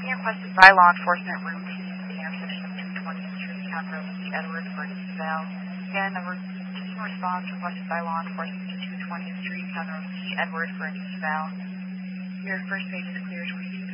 requested by law enforcement routine intersection of 220th Street, Conroe, C. Edward for an eval. Again, the routine response requested by law enforcement to 220th Street, Conroe, C. Edward for an eval. Your first page is clear to receive.